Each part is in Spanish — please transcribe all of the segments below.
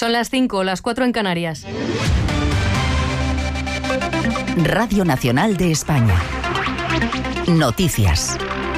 Son las 5, las 4 en Canarias. Radio Nacional de España. Noticias.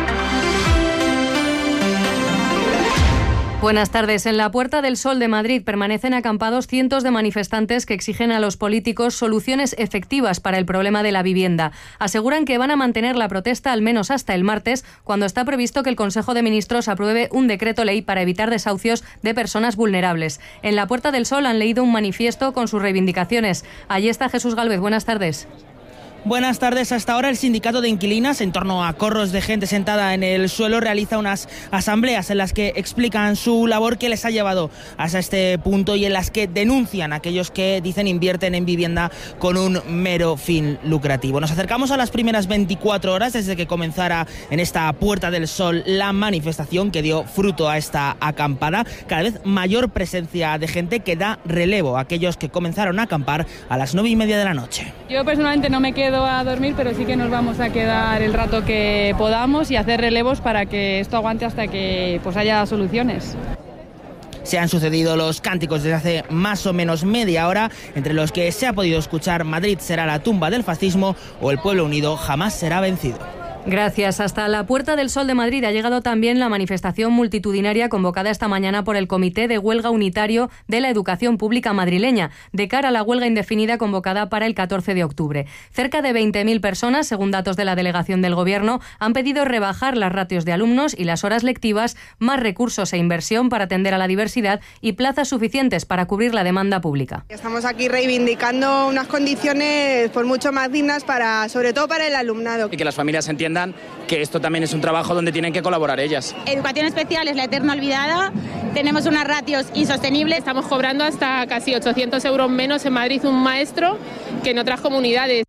Buenas tardes. En la Puerta del Sol de Madrid permanecen acampados cientos de manifestantes que exigen a los políticos soluciones efectivas para el problema de la vivienda. Aseguran que van a mantener la protesta al menos hasta el martes, cuando está previsto que el Consejo de Ministros apruebe un decreto ley para evitar desahucios de personas vulnerables. En la Puerta del Sol han leído un manifiesto con sus reivindicaciones. Allí está Jesús Gálvez. Buenas tardes. Buenas tardes. Hasta ahora el sindicato de inquilinas, en torno a corros de gente sentada en el suelo, realiza unas asambleas en las que explican su labor que les ha llevado hasta este punto y en las que denuncian a aquellos que dicen invierten en vivienda con un mero fin lucrativo. Nos acercamos a las primeras 24 horas desde que comenzara en esta Puerta del Sol la manifestación que dio fruto a esta acampada. Cada vez mayor presencia de gente que da relevo a aquellos que comenzaron a acampar a las 9:30 de la noche. Yo personalmente no me quedo a dormir, pero sí que nos vamos a quedar el rato que podamos y hacer relevos para que esto aguante hasta que haya soluciones. Se han sucedido los cánticos desde hace más o menos media hora, entre los que se ha podido escuchar Madrid será la tumba del fascismo o el pueblo unido jamás será vencido. Gracias. Hasta la Puerta del Sol de Madrid ha llegado también la manifestación multitudinaria convocada esta mañana por el Comité de Huelga Unitario de la Educación Pública Madrileña, de cara a la huelga indefinida convocada para el 14 de octubre. Cerca de 20.000 personas, según datos de la delegación del Gobierno, han pedido rebajar las ratios de alumnos y las horas lectivas, más recursos e inversión para atender a la diversidad y plazas suficientes para cubrir la demanda pública. Estamos aquí reivindicando unas condiciones mucho más dignas, sobre todo para el alumnado. Y que las familias entiendan que esto también es un trabajo donde tienen que colaborar ellas. Educación especial es la eterna olvidada, tenemos unas ratios insostenibles. Estamos cobrando hasta casi 800 euros menos en Madrid un maestro que en otras comunidades.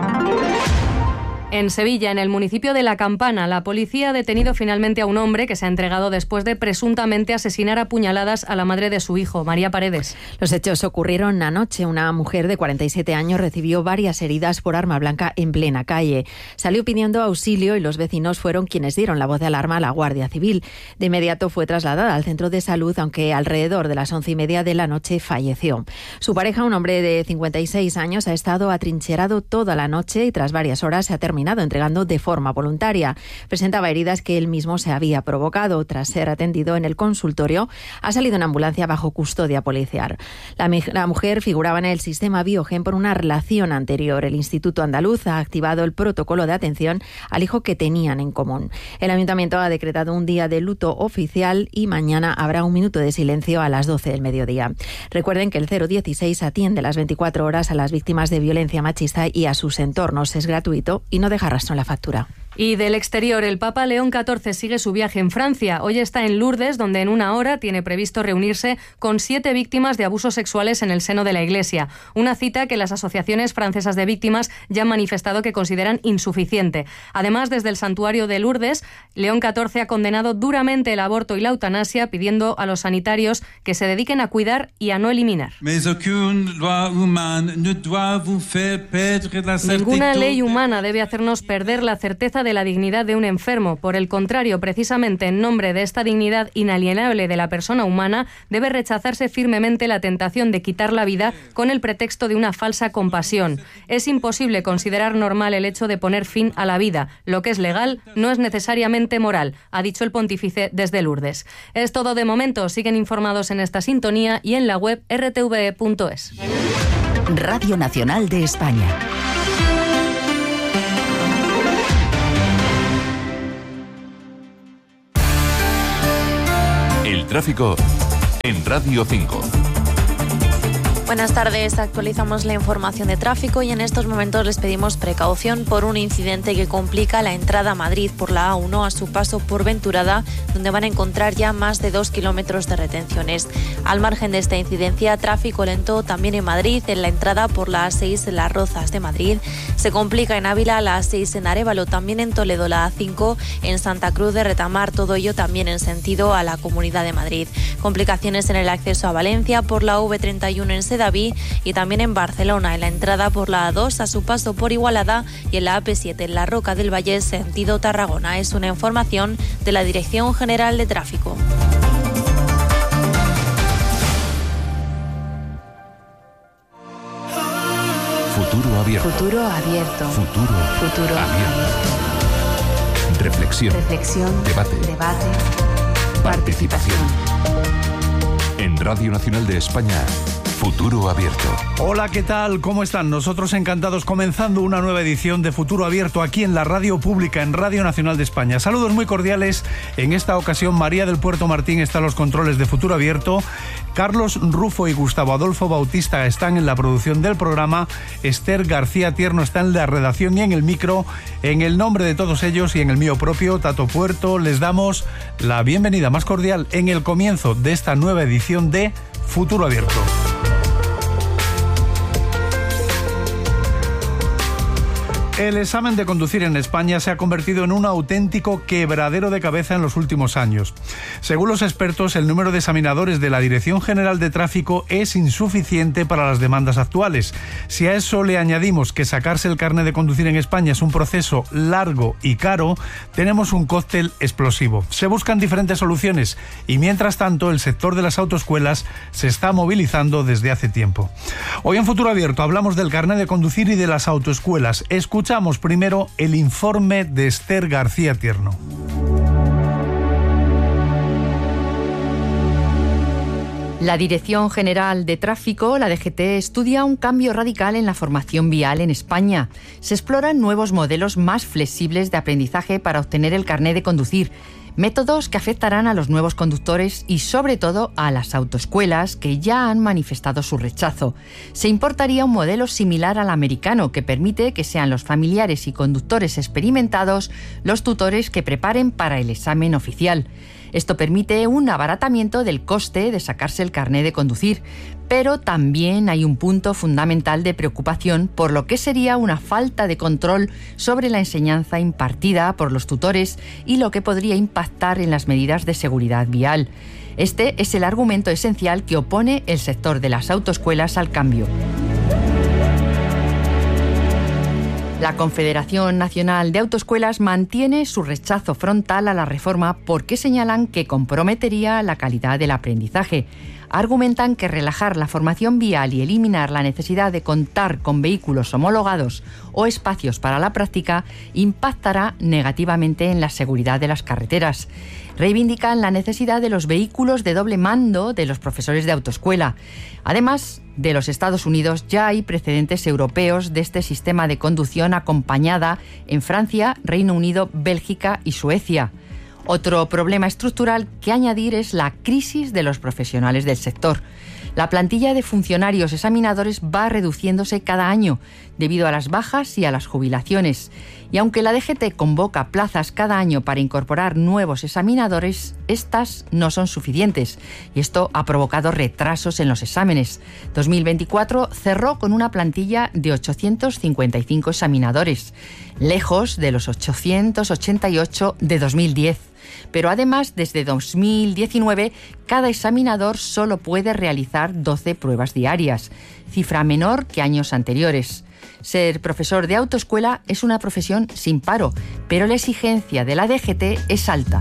En Sevilla, en el municipio de La Campana, la policía ha detenido finalmente a un hombre que se ha entregado después de presuntamente asesinar a puñaladas a la madre de su hijo, María Paredes. Los hechos ocurrieron anoche. Una mujer de 47 años recibió varias heridas por arma blanca en plena calle. Salió pidiendo auxilio y los vecinos fueron quienes dieron la voz de alarma a la Guardia Civil. De inmediato fue trasladada al centro de salud, aunque alrededor de las 11:30 de la noche falleció. Su pareja, un hombre de 56 años, ha estado atrincherado toda la noche y tras varias horas se ha terminado entregando de forma voluntaria. Presentaba heridas que él mismo se había provocado. Tras ser atendido en el consultorio, ha salido en ambulancia bajo custodia policial. La mujer figuraba en el sistema Biogen por una relación anterior. El Instituto Andaluz ha activado el protocolo de atención al hijo que tenían en común. El Ayuntamiento ha decretado un día de luto oficial y mañana habrá un minuto de silencio a las 12 del mediodía. Recuerden que el 016 atiende las 24 horas a las víctimas de violencia machista y a sus entornos. Es gratuito y no deja rastro en la factura. Y del exterior, el Papa León XIV sigue su viaje en Francia. Hoy está en Lourdes, donde en una hora tiene previsto reunirse con 7 víctimas de abusos sexuales en el seno de la Iglesia. Una cita que las asociaciones francesas de víctimas ya han manifestado que consideran insuficiente. Además, desde el santuario de Lourdes, León XIV ha condenado duramente el aborto y la eutanasia, pidiendo a los sanitarios que se dediquen a cuidar y a no eliminar. Ninguna ley humana debe hacernos perder la certeza de la dignidad de un enfermo. Por el contrario, precisamente en nombre de esta dignidad inalienable de la persona humana, debe rechazarse firmemente la tentación de quitar la vida con el pretexto de una falsa compasión. Es imposible considerar normal el hecho de poner fin a la vida. Lo que es legal no es necesariamente moral, ha dicho el pontífice desde Lourdes. Es todo de momento. Siguen informados en esta sintonía y en la web rtve.es. Radio Nacional de España. El tráfico en Radio 5. Buenas tardes, actualizamos la información de tráfico y en estos momentos les pedimos precaución por un incidente que complica la entrada a Madrid por la A1 a su paso por Venturada, donde van a encontrar ya más de 2 kilómetros de retenciones. Al margen de esta incidencia, tráfico lento también en Madrid, en la entrada por la A6 en Las Rozas de Madrid. Se complica en Ávila, la A6 en Arévalo, también en Toledo, la A5 en Santa Cruz de Retamar, todo ello también en sentido a la Comunidad de Madrid. Complicaciones en el acceso a Valencia por la V31 en Sedaví y también en Barcelona, en la entrada por la A2 a su paso por Igualada y en la AP7 en la Roca del Valle, sentido Tarragona. Es una información de la Dirección General de Tráfico. Futuro abierto. Futuro abierto. Futuro abierto. Reflexión. Debate. Participación. En Radio Nacional de España, Futuro Abierto. Hola, ¿qué tal? ¿Cómo están? Nosotros encantados comenzando una nueva edición de Futuro Abierto aquí en la radio pública, en Radio Nacional de España. Saludos muy cordiales. En esta ocasión, María del Puerto Martín está en los controles de Futuro Abierto. Carlos Rufo y Gustavo Adolfo Bautista están en la producción del programa. Esther García Tierno está en la redacción y en el micro. En el nombre de todos ellos y en el mío propio, Tato Puerto, les damos la bienvenida más cordial en el comienzo de esta nueva edición de Futuro Abierto. El examen de conducir en España se ha convertido en un auténtico quebradero de cabeza en los últimos años. Según los expertos, el número de examinadores de la Dirección General de Tráfico es insuficiente para las demandas actuales. Si a eso le añadimos que sacarse el carnet de conducir en España es un proceso largo y caro, tenemos un cóctel explosivo. Se buscan diferentes soluciones y, mientras tanto, el sector de las autoescuelas se está movilizando desde hace tiempo. Hoy en Futuro Abierto hablamos del carnet de conducir y de las autoescuelas. Escuchamos primero el informe de Esther García Tierno. La Dirección General de Tráfico, la DGT, estudia un cambio radical en la formación vial en España. Se exploran nuevos modelos más flexibles de aprendizaje para obtener el carnet de conducir. Métodos que afectarán a los nuevos conductores y, sobre todo, a las autoescuelas que ya han manifestado su rechazo. Se importaría un modelo similar al americano que permite que sean los familiares y conductores experimentados los tutores que preparen para el examen oficial. Esto permite un abaratamiento del coste de sacarse el carné de conducir, pero también hay un punto fundamental de preocupación por lo que sería una falta de control sobre la enseñanza impartida por los tutores y lo que podría impactar en las medidas de seguridad vial. Este es el argumento esencial que opone el sector de las autoescuelas al cambio. La Confederación Nacional de Autoescuelas mantiene su rechazo frontal a la reforma porque señalan que comprometería la calidad del aprendizaje. Argumentan que relajar la formación vial y eliminar la necesidad de contar con vehículos homologados o espacios para la práctica impactará negativamente en la seguridad de las carreteras. Reivindican la necesidad de los vehículos de doble mando de los profesores de autoescuela. Además de los Estados Unidos, ya hay precedentes europeos de este sistema de conducción acompañada en Francia, Reino Unido, Bélgica y Suecia. Otro problema estructural que añadir es la crisis de los profesionales del sector. La plantilla de funcionarios examinadores va reduciéndose cada año debido a las bajas y a las jubilaciones. Y aunque la DGT convoca plazas cada año para incorporar nuevos examinadores, estas no son suficientes y esto ha provocado retrasos en los exámenes. 2024 cerró con una plantilla de 855 examinadores, lejos de los 888 de 2010. Pero además, desde 2019, cada examinador solo puede realizar 12 pruebas diarias, cifra menor que años anteriores. Ser profesor de autoescuela es una profesión sin paro, pero la exigencia de la DGT es alta.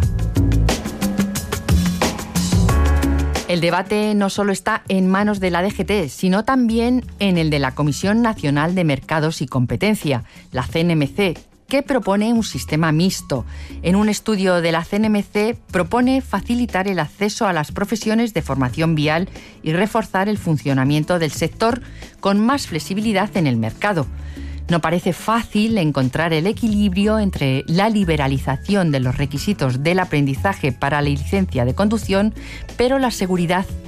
El debate no solo está en manos de la DGT, sino también en el de la Comisión Nacional de Mercados y Competencia, la CNMC, que propone un sistema mixto. En un estudio de la CNMC propone facilitar el acceso a las profesiones de formación vial y reforzar el funcionamiento del sector con más flexibilidad en el mercado. No parece fácil encontrar el equilibrio entre la liberalización de los requisitos del aprendizaje para la licencia de conducción, pero la seguridad